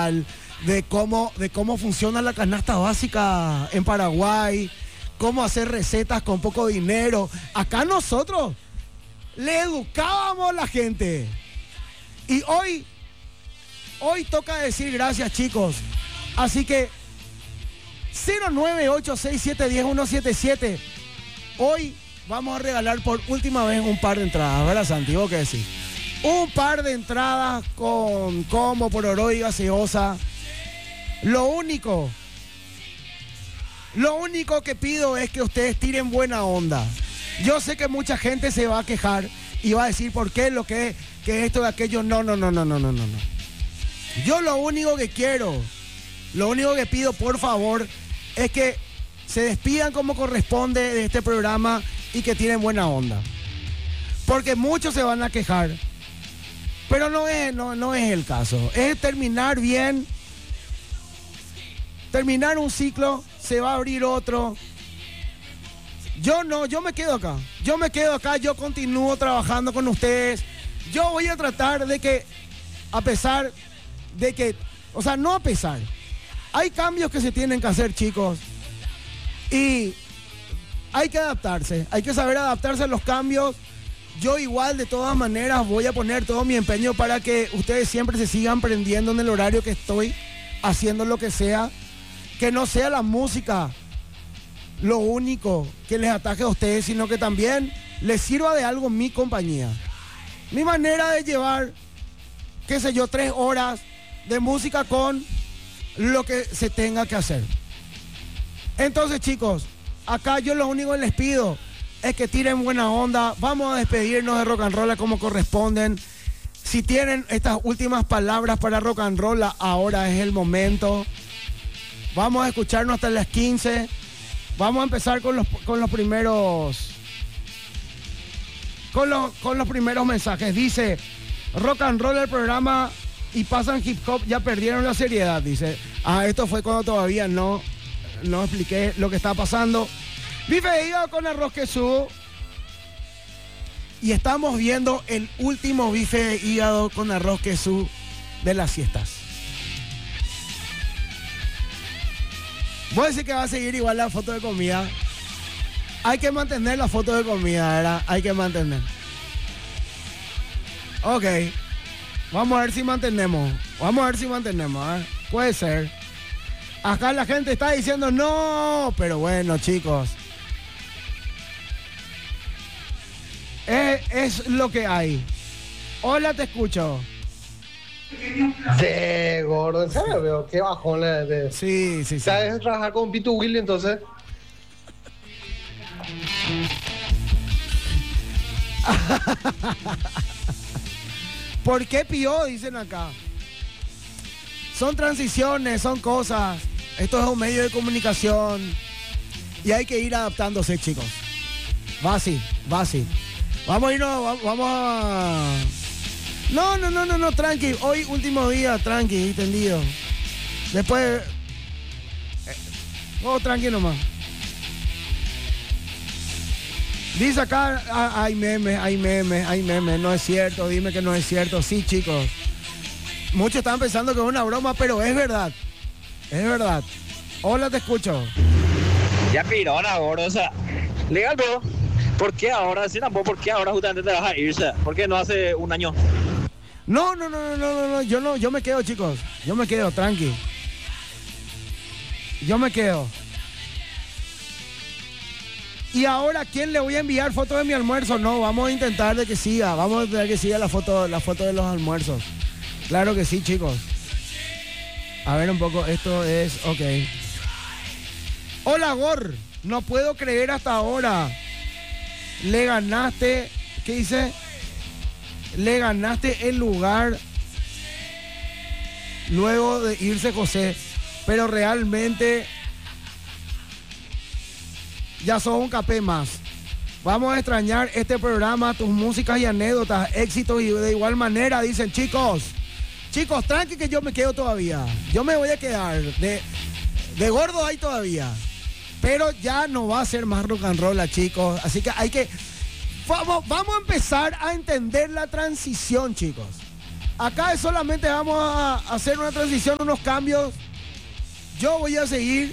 social, de cómo funciona la canasta básica en Paraguay, cómo hacer recetas con poco dinero. Acá nosotros le educábamos a la gente. Y hoy toca decir gracias, chicos. Así que 09867102177. Hoy vamos a regalar por última vez un par de entradas, ¿verdad, Santi? ¿Vos qué decís? Un par de entradas con combo, pororó y gaseosa. Lo único que pido es que ustedes tiren buena onda. Yo sé que mucha gente se va a quejar y va a decir por qué lo que esto y aquello. No. Yo lo único que pido, por favor, es que se despidan como corresponde de este programa y que tienen buena onda. Porque muchos se van a quejar, pero no es el caso. Es terminar bien, terminar un ciclo, se va a abrir otro. Yo me quedo acá, yo continúo trabajando con ustedes. Yo voy a tratar de que, hay cambios que se tienen que hacer, chicos, y hay que adaptarse, hay que saber adaptarse a los cambios. Yo igual, de todas maneras, voy a poner todo mi empeño para que ustedes siempre se sigan prendiendo en el horario que estoy haciendo lo que sea, que no sea la música lo único que les ataque a ustedes, sino que también les sirva de algo mi compañía, mi manera de llevar, 3 horas de música con lo que se tenga que hacer. Entonces, chicos, acá yo lo único que les pido es que tiren buena onda. Vamos a despedirnos de Rock and Roll como corresponden. Si tienen estas últimas palabras para Rock and Roll, ahora es el momento. Vamos a escucharnos hasta las 15. Vamos a empezar con los primeros mensajes. Dice: Rock and Roll, el programa, y pasan hip hop, ya perdieron la seriedad. Dice, esto fue cuando todavía no expliqué lo que está pasando. Bife de hígado con arroz queso. Y estamos viendo el último bife de hígado con arroz queso de las siestas. Voy a decir que va a seguir igual la foto de comida. Hay que mantener la foto de comida, ¿verdad? Hay que mantener. Ok. Vamos a ver si mantenemos. Puede ser. Acá la gente está diciendo no. Pero bueno, chicos. Es lo que hay. Hola, te escucho. De gordo, en serio, veo qué bajón de. Sí. ¿Sabes trabajar con Pito Willy entonces? ¿Por qué Pío? Dicen acá. Son transiciones, son cosas. Esto es un medio de comunicación y hay que ir adaptándose, chicos. Va así. Vamos a irnos, vamos a... No, tranqui. Hoy último día, tranqui, tendido. Después... tranqui nomás. Dice acá, hay memes, no es cierto, dime que no es cierto. Sí, chicos. Muchos están pensando que es una broma, pero es verdad. Hola, te escucho. Ya pirona, gordo, o sea, legal, bro. ¿Por qué ahora? Sí, tampoco, ¿por qué ahora justamente te vas a irse? ¿Por qué no hace un año? No, yo me quedo, chicos. Yo me quedo, tranqui. Y ahora, ¿quién le voy a enviar fotos de mi almuerzo? No, vamos a intentar de que siga. Vamos a intentar que siga la foto de los almuerzos. Claro que sí, chicos. A ver un poco, esto es... Ok. Hola, Gor. No puedo creer hasta ahora. Le ganaste... ¿Qué dice? Le ganaste el lugar luego de irse José. Pero realmente... ya sos un capé más. Vamos a extrañar este programa, tus músicas y anécdotas, éxitos, y de igual manera dicen, chicos, tranqui que yo me quedo todavía. Yo me voy a quedar. De gordo hay todavía. Pero ya no va a ser más rock and roll, chicos. Así que vamos a empezar a entender la transición, chicos. Acá solamente vamos a hacer una transición, unos cambios. Yo voy a seguir.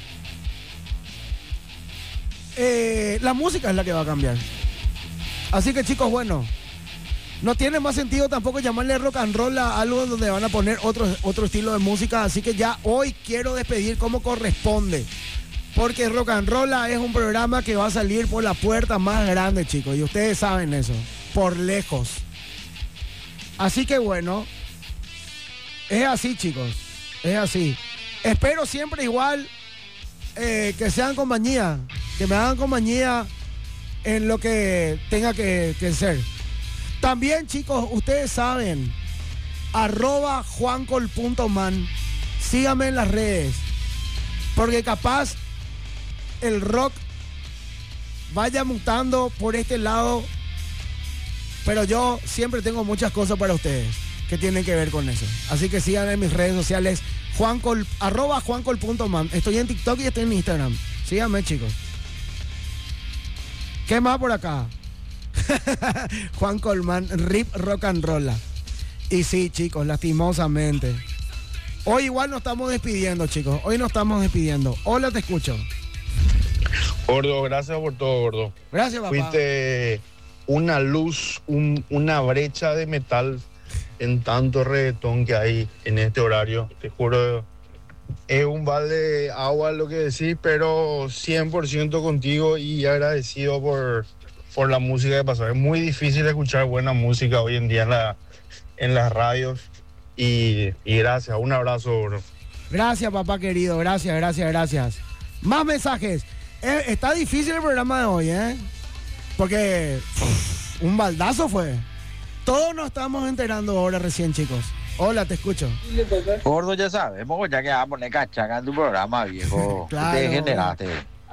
La música es la que va a cambiar. Así que chicos, bueno, no tiene más sentido tampoco llamarle rock and roll a algo donde van a poner otro estilo de música. Así que ya hoy quiero despedir como corresponde. Porque Rock and Roll es un programa que va a salir por la puerta más grande, chicos. Y ustedes saben eso, por lejos. Así que bueno, es así, chicos. Es así. Espero siempre igual que sean compañía. Que me hagan compañía en lo que tenga que ser. También, chicos, ustedes saben, @juancol.man. Síganme en las redes. Porque capaz el rock vaya mutando por este lado. Pero yo siempre tengo muchas cosas para ustedes que tienen que ver con eso. Así que síganme en mis redes sociales. @juancol.man. Estoy en TikTok y estoy en Instagram. Síganme, chicos. ¿Qué más por acá? Juan Colman, RIP Rock and Roll. Y sí, chicos, lastimosamente. Hoy igual nos estamos despidiendo, chicos. Hoy nos estamos despidiendo. Hola, te escucho. Gordo, gracias por todo, gordo. Gracias, papá. Fuiste una luz, una brecha de metal en tanto reggaetón que hay en este horario. Te juro, es un balde de agua lo que decís, pero 100% contigo y agradecido por la música que pasó. Es muy difícil escuchar buena música hoy en día en las radios. Y gracias, un abrazo, bro. Gracias, papá querido, gracias. Más mensajes. Está difícil el programa de hoy, ¿eh? Porque un baldazo fue. Todos nos estamos enterando ahora recién, chicos. Hola, te escucho. Gordo, ya sabemos, ya que vas a poner cachaca en tu programa, viejo. Claro. Te degeneraste.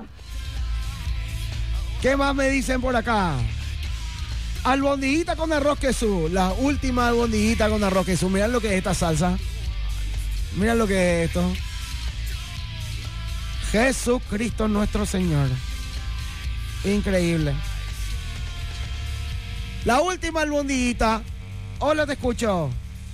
¿Qué más me dicen por acá? Albondiguita con arroz queso. La última albondiguita con arroz queso. Mirad lo que es esta salsa. Mirad lo que es esto. Jesucristo nuestro Señor. Increíble. La última albondiguita. Hola, te escucho.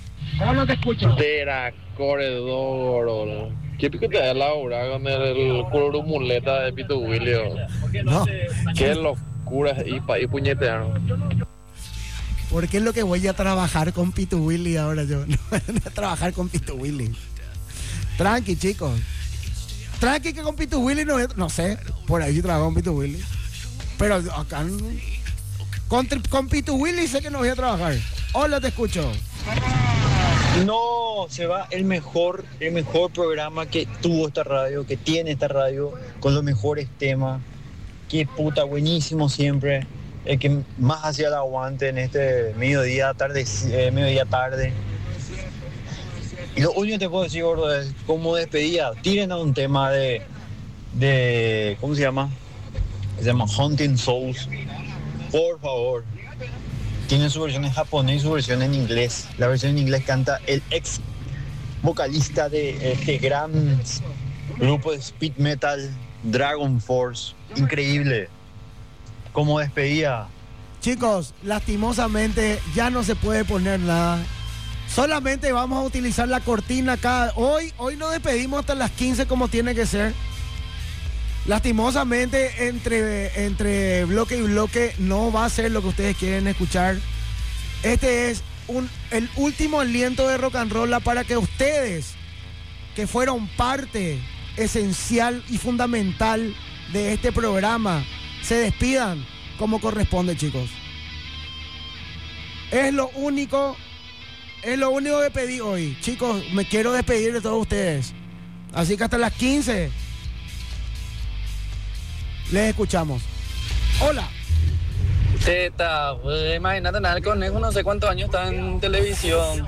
Tera corredor. ¿Qué pico te da Laura con el color muleta de Pito Willy? No. Qué locura y puñetearon. Porque es lo que voy a trabajar con Pito Willy ahora yo. No voy a trabajar con Pito Willy. Tranqui, chicos. Tranqui que con Pito Willy no sé. Por ahí trabajo con Pito Willy. Pero acá con Pito Willy sé que no voy a trabajar. Hola, te escucho. No, se va el mejor programa que tuvo esta radio, que tiene esta radio, con los mejores temas. Qué puta, buenísimo siempre. El que más hacía el aguante en este mediodía tarde. Y lo único que te puedo decir, gordo, es como despedida, tiren a un tema de ¿cómo se llama? Se llama Hunting Souls. Por favor. Tiene su versión en japonés y su versión en inglés. La versión en inglés canta el ex vocalista de este gran grupo de speed metal, Dragon Force. Increíble. Como despedida. Chicos, lastimosamente ya no se puede poner nada. Solamente vamos a utilizar la cortina acá. Hoy nos despedimos hasta las 15 como tiene que ser. Lastimosamente entre bloque y bloque no va a ser lo que ustedes quieren escuchar. Este es el último aliento de Rock and Roll para que ustedes, que fueron parte esencial y fundamental de este programa, se despidan como corresponde, chicos. Es lo único que pedí hoy. Chicos, me quiero despedir de todos ustedes. Así que hasta las 15 les escuchamos. Hola. Teta, imagínate nada, el conejo no sé cuántos años está en televisión.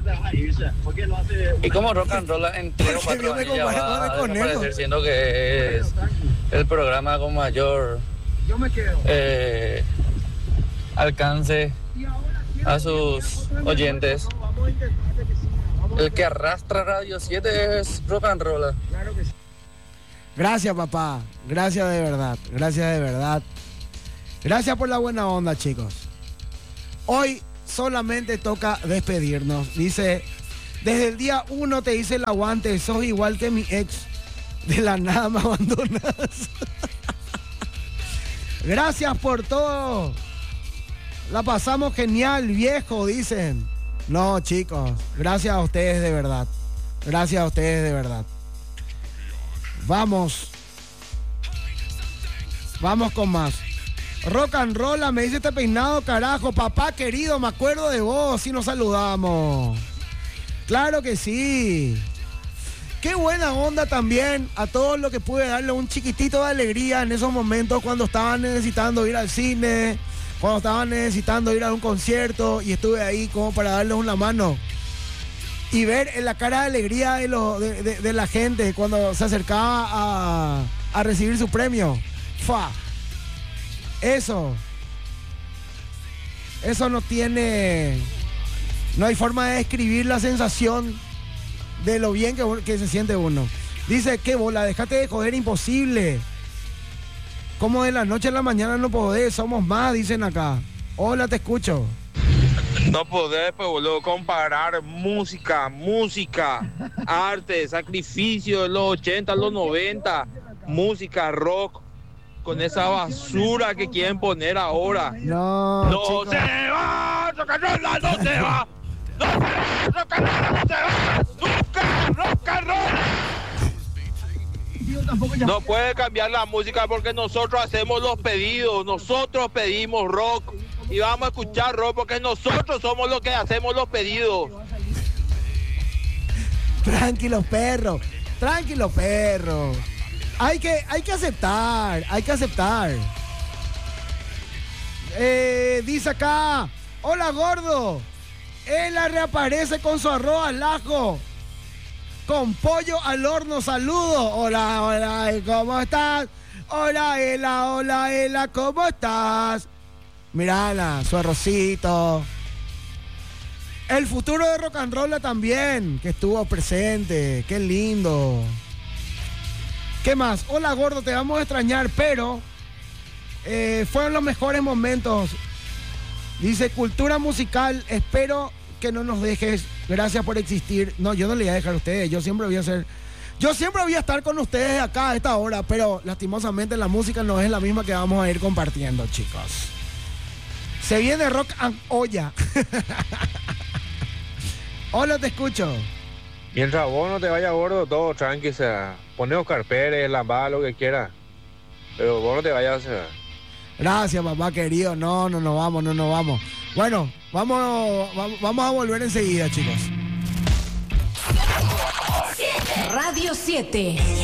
Y como Rock and Roll en 3 o 4 años ya va a desaparecer, siendo que es el programa con mayor alcance a sus oyentes. El que arrastra Radio 7 es Rock and Roll. Gracias, papá. Gracias de verdad. Gracias por la buena onda, chicos. Hoy solamente toca despedirnos. Dice, desde el día 1 te hice el aguante, sos igual que mi ex. De la nada me abandonas. Gracias por todo. La pasamos genial, viejo, dicen. No, chicos, gracias a ustedes de verdad. Gracias a ustedes de verdad. Vamos con más. Rock and roll, me dice este peinado, carajo. Papá querido, me acuerdo de vos, si nos saludamos. Claro que sí. Qué buena onda también a todos los que pude darle un chiquitito de alegría en esos momentos cuando estaban necesitando ir al cine, cuando estaban necesitando ir a un concierto, y estuve ahí como para darles una mano y ver en la cara de alegría de la gente cuando se acercaba a recibir su premio. Eso no hay forma de describir la sensación de lo bien que se siente uno. Dice, qué bola, déjate de joder, imposible. Como de la noche a la mañana no podés, somos más, dicen acá. Hola, te escucho. No podés, pues, boludo, comparar música, arte, sacrificio de los 80, los 90, música, rock, con esa basura que quieren poner ahora. No chicos. Se va, rock and roll, no se va. No se va, rock and roll, no se va. Nunca, rock and roll. No puede cambiar la música porque nosotros hacemos los pedidos, nosotros pedimos rock y vamos a escuchar rock porque nosotros somos los que hacemos los pedidos. Tranquilo, perro. Hay que aceptar. Dice acá, hola gordo. Él reaparece con su arroz al ajo, con pollo al horno, saludos. Hola, ¿cómo estás? Hola, Ela, ¿cómo estás? Mirala, su arrocito. El futuro de rock and roll también, que estuvo presente. Qué lindo. ¿Qué más? Hola, gordo, te vamos a extrañar, pero fueron los mejores momentos. Dice, cultura musical, espero que no nos dejes. Gracias por existir. No, yo no le voy a dejar a ustedes. Yo siempre voy a estar con ustedes acá a esta hora, pero lastimosamente la música no es la misma que vamos a ir compartiendo, chicos. Se viene rock and olla. Hola, te escucho. Mientras vos no te vayas gordo, todo tranqui, o sea, poné Oscar Pérez, Lambada, lo que quieras. Pero vos no te vayas, o sea. Gracias, papá querido. No vamos. Bueno, vamos a volver enseguida, chicos. Radio 7.